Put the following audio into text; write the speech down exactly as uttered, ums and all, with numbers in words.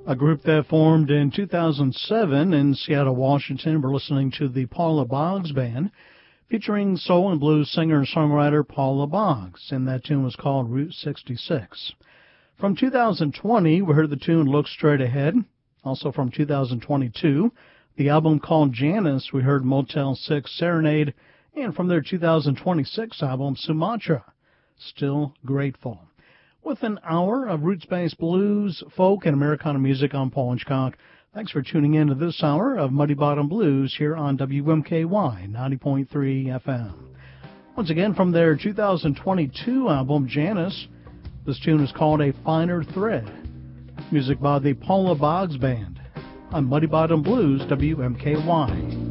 A group that formed in two thousand seven in Seattle, Washington. We're listening to the Paula Boggs Band, featuring soul and blues singer and songwriter Paula Boggs, and that tune was called Route sixty-six. From two thousand twenty, we heard the tune Look Straight Ahead. Also from two thousand twenty-two, the album called Janice, we heard Motel six Serenade, and from their two thousand twenty-six album Sumatra, Still Grateful. With an hour of roots-based blues, folk, and Americana music, I'm Paul Hitchcock. Thanks for tuning in to this hour of Muddy Bottom Blues here on W M K Y ninety point three F M. Once again, from their two thousand twenty-two album, Janice, this tune is called A Finer Thread. Music by the Paula Boggs Band on Muddy Bottom Blues, W M K Y.